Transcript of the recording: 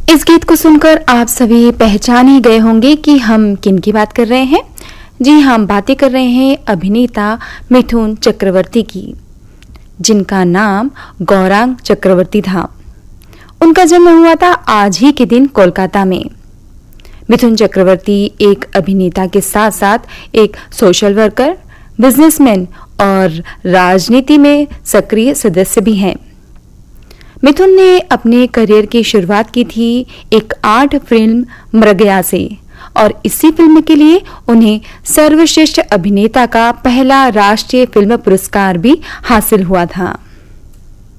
इस गीत को सुनकर आप सभी पहचान ही गए होंगे कि हम किन की बात कर रहे हैं। जी, हम बातें कर रहे हैं अभिनेता मिथुन चक्रवर्ती की, जिनका नाम गौरांग चक्रवर्ती था। उनका जन्म हुआ था आज ही के दिन कोलकाता में। मिथुन चक्रवर्ती एक अभिनेता के साथ साथ एक सोशल वर्कर, बिजनेसमैन और राजनीति में सक्रिय सदस्य भी हैं। मिथुन ने अपने करियर की शुरुआत की थी एक आर्ट फिल्म मृगया से और इसी फिल्म के लिए उन्हें सर्वश्रेष्ठ अभिनेता का पहला राष्ट्रीय फिल्म पुरस्कार भी हासिल हुआ था।